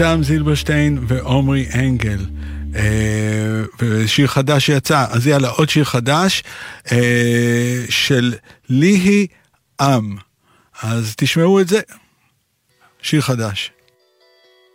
תם זילברשטיין ועומרי אנגל, ושיר חדש שיצא, אז יאללה, עוד שיר חדש של ליהי עם, אז תשמעו את זה, שיר חדש.